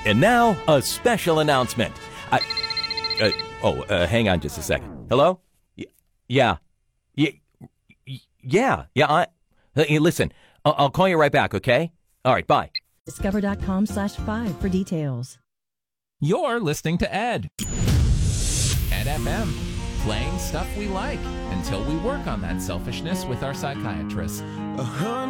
And now, a special announcement. Hang on just a second. Hello? Yeah. Hey, listen, I'll call you right back, okay? All right, bye. Discover.com/5 for details. You're listening to Ed FM, playing stuff we like until we work on that selfishness with our psychiatrist.